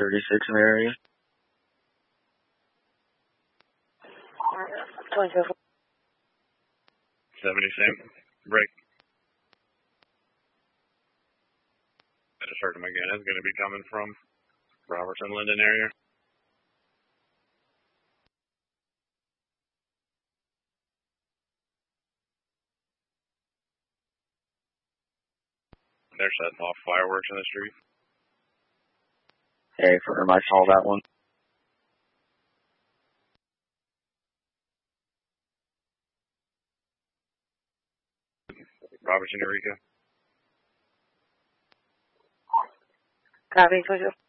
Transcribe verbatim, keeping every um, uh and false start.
thirty-six in the area. twenty-two. seventy, same. Break. I just heard him again. It's going to be coming from Robertson, Linden area. They're setting off fireworks in the street. Hey, firm, I saw that one. Robertson, Eureka. Copy, twenty-two.